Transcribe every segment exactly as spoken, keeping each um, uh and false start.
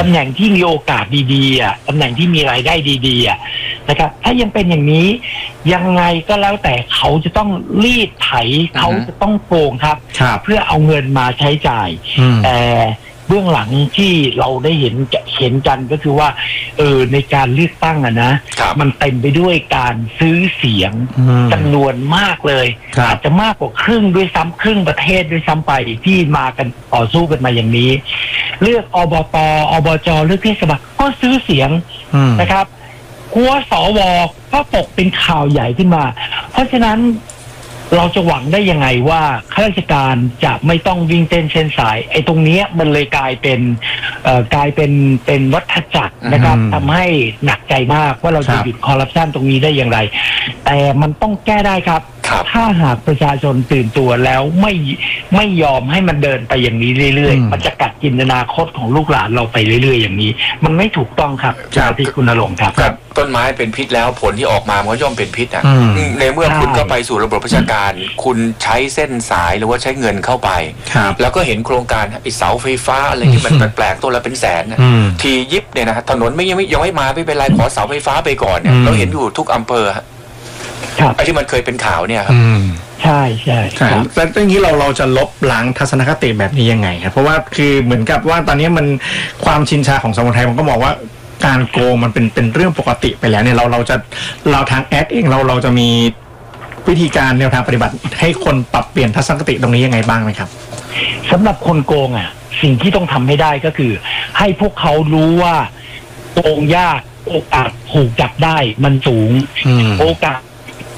ำแหน่งที่มีโอกาสดีๆอ่ะตำแหน่งที่มีรายได้ดีๆอ่ะนะครับถ้ายังเป็นอย่างนี้ยังไงก็แล้วแต่เขาจะต้องรีดไถเขาจะต้องโกงครับเพื่อเอาเงินมาใช้จ่ายแต่เบื้องหลังที่เราได้เห็นเห็นกันก็คือว่าเออในการเลือกตั้งอะนะมันเต็มไปด้วยการซื้อเสียงจำนวนมากเลยอาจจะมากกว่าครึ่งด้วยซ้ำครึ่งประเทศด้วยซ้ำไปที่มากันต่อสู้กันมาอย่างนี้เลือกอบต.อบจ.เลือกเทศบาลก็ซื้อเสียงนะครับกลัวสว.ก็ตกเป็นข่าวใหญ่ขึ้นมาเพราะฉะนั้นเราจะหวังได้ยังไงว่าข้าราชการจะไม่ต้องวิ่งเต้นเส้นสายไอ้ตรงนี้มันเลยกลายเป็นเอ่อกลายเป็นเป็นวัฏจักรนะครับทำให้หนักใจมากว่าเราจะหยุดคอร์รัปชันตรงนี้ได้อย่างไรแต่มันต้องแก้ได้ครับถ้าหากประชาชนตื่นตัวแล้วไม่ไม่ยอมให้มันเดินไปอย่างนี้เรื่อยๆมันจะกัดกินอนาคตของลูกหลานเราไปเรื่อยๆอย่างนี้มันไม่ถูกต้องครับที่คุณณรงค์ครับต้นไม้เป็นพิษแล้วผลที่ออกมามันก็ย่อมเป็นพิษอ่ะในเมื่อคุณก็ไปสู่ระบบราชการคุณใช้เส้นสายหรือว่าใช้เงินเข้าไปแล้วก็เห็นโครงการไอ้เสาไฟฟ้าอะไรที่มันแปลกๆตัวละเป็นแสนทียิบเนี่ยนะถนนไม่ยังไม่ยังไม่มาไม่เป็นไรขอเสาไฟฟ้าไปก่อนเนี่ยเราเห็นอยู่ทุกอำเภอไอ้ที่มันเคยเป็นข่าวเนี่ยครับใช่ใช่ใช่แล้วอย่างนี้เราเราจะลบล้างทัศนคติแบบนี้ยังไงครับเพราะว่าคือเหมือนกับว่าตอนนี้มันความชินชาของสังคมไทยมันก็มองว่าการโกงมันเป็นเป็นเรื่องปกติไปแล้วเนี่ยเราเราจะเราทางแอดเองเราเราจะมีวิธีการแนวทางปฏิบัติให้คนปรับเปลี่ยนทัศนคติตรงนี้ยังไงบ้างไหมครับสำหรับคนโกงอ่ะสิ่งที่ต้องทำให้ได้ก็คือให้พวกเขารู้ว่าโกงยากโอกาสถูกจับได้มันสูงโอกาส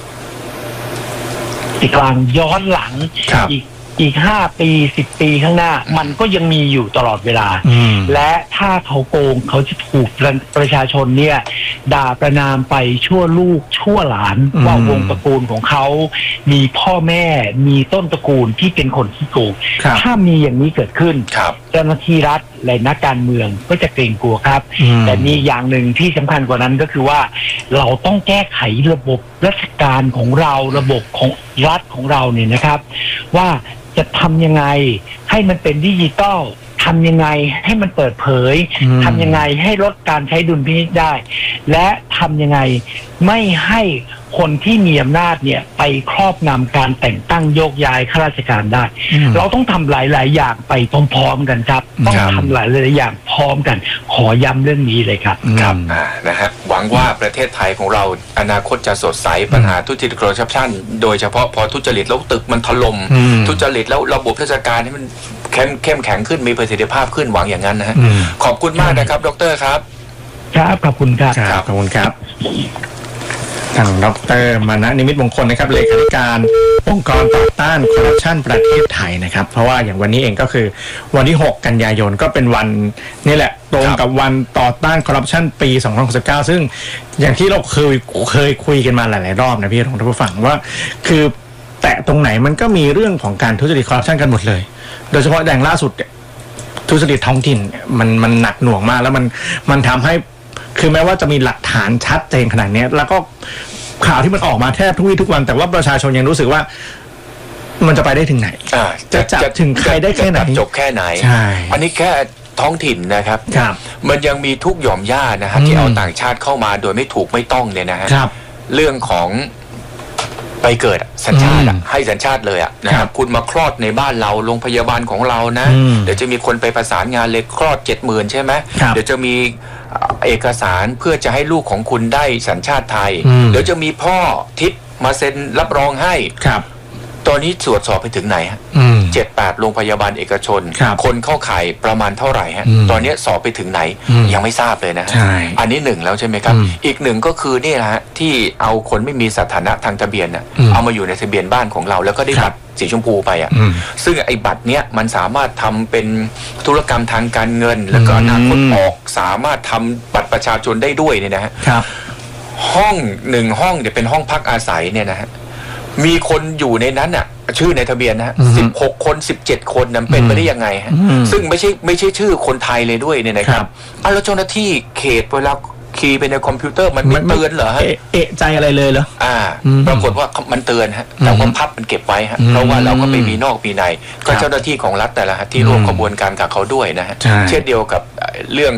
อีกกลางย้อนหลังอีกอีกห้าปีสิบปีข้างหน้ามันก็ยังมีอยู่ตลอดเวลาและถ้าเขาโกงเขาจะถูกประชาชนเนี่ยด่าประณามไปชั่วลูกชั่วหลานว่าวงตระกูลของเขามีพ่อแม่มีต้นตระกูลที่เป็นคนที่โกงถ้ามีอย่างนี้เกิดขึ้นเจ้าหน้าที่รัฐและนักการเมืองก็จะเกรงกลัวครับแต่มีอย่างหนึ่งที่สำคัญกว่านั้นก็คือว่าเราต้องแก้ไขระบบราชการของเราระบบของรัฐของเราเนี่ยนะครับว่าจะทำยังไงให้มันเป็นดิจิตอลทำยังไงให้มันเปิดเผยทำยังไงให้ลดการใช้ดุลพินิจได้และทำยังไงไม่ให้คนที่มีอำนาจเนี่ยไปครอบงำการแต่งตั้งโยกย้ายข้าราชการได้เราต้องทำหลายๆอย่างไปพร้อมๆกันครับต้องทำหลายๆอย่างพร้อมกันขอย้ำเรื่องนี้เลยครับครับอ่านะฮะหวังว่าประเทศไทยของเราอนาคตจะสดใสปัญหาทุจริตคอร์รัปชันโดยเฉพาะพอทุจริตแล้วตึกมันถล่มทุจริตแล้วระบบราชการให้มันเข้มเข้มแข็งขึ้นมีประสิทธิภาพขึ้นหวังอย่างนั้นนะฮะขอบคุณมากนะครับดร.ครับครับขอบคุณครับขอบคุณครับทางดร.มานะนิมิตมงคลนะครับเลขาธิการองค์กรต่อต้านคอร์รัปชันประเทศไทยนะครับเพราะว่าอย่างวันนี้เองก็คือวันที่หกกันยายนก็เป็นวันนี่แหละตรงกับวันต่อต้านคอร์รัปชันปีสองพันหกสิบเก้าซึ่งอย่างที่เราเคยเคยคุยกันมาหลายๆรอบนะพี่ท่านผู้ฟังว่าคือแตะตรงไหนมันก็มีเรื่องของการทุจริตคอร์รัปชันกันหมดเลยโดยเฉพาะแดงล่าสุดทุจริตท้องถิ่นมันมันหนักหน่วงมากแล้วมันมันทำให้คือแม้ว่าจะมีหลักฐานชัดเจนขนาดนี้แล้วก็ข่าวที่มันออกมาแทบทุกวี่ทุกวันแต่ว่าประชาชนยังรู้สึกว่ามันจะไปได้ถึงไหนจะจับถึงใครได้แค่ไหนจบแค่ไหนอันนี้แค่ท้องถิ่นนะครับมันยังมีทุกหย่อมย่านะฮะที่เอาต่างชาติเข้ามาโดยไม่ถูกไม่ต้องเนี่ยนะฮะเรื่องของไปเกิดสัญชาติให้สัญชาติเลยอ่ะนะครับคุณมาคลอดในบ้านเราโรงพยาบาลของเรานะเดี๋ยวจะมีคนไปประสานงานเลยคลอดเจ็ดหมื่นใช่ไหมเดี๋ยวจะมีเอกสารเพื่อจะให้ลูกของคุณได้สัญชาติไทยเดี๋ยวจะมีพ่อทิพย์มาเซ็นรับรองให้ตอนนี้ตรวจสอบไปถึงไหนฮะเจ็ดแปดโรงพยาบาลเอกชนคนเข้าข่ายประมาณเท่าไหร่ฮะตอนนี้สอบไปถึงไหนยังไม่ทราบเลยนะอันนี้หนึ่งแล้วใช่ไหมครับอีกหนึ่งก็คือนี่นะฮะที่เอาคนไม่มีสถานะทางทะเบียนเอามาอยู่ในทะเบียนบ้านของเราแล้วก็ได้บัตรสีชมพูไปอ่ะซึ่งไอ้บัตรเนี้ยมันสามารถทำเป็นธุรกรรมทางการเงินแล้วก็อนาคตออกสามารถทำบัตรประชาชนได้ด้วยเนี่ยนะฮะห้องหนึ่งห้องเดี๋ยวเป็นห้องพักอาศัยเนี่ยนะฮะมีคนอยู่ในนั้นอ่ะชื่อในทะเบียนนะฮะสิบหกคนสิบเจ็ดคนนั้นเป็นไปได้ยังไงฮะซึ่งไม่ใช่ไม่ใช่ชื่อคนไทยเลยด้วยเนี่ยนะครับอ่ะแล้วเจ้าหน้าที่เขตเวลาคีย์ไปในคอมพิวเตอร์มันไม่เตือนเหรอฮะเอะใจอะไรเลยเหรออ่าปรากฏว่ามันเตือนฮะแต่ว่าพับมันเก็บไว้ฮะเพราะว่าเราก็ไปมีนอกมีในก็เจ้าหน้าที่ของรัฐแต่ละที่ร่วมกระบวนการกับเขาด้วยนะฮะเช่นเดียวกับเรื่อง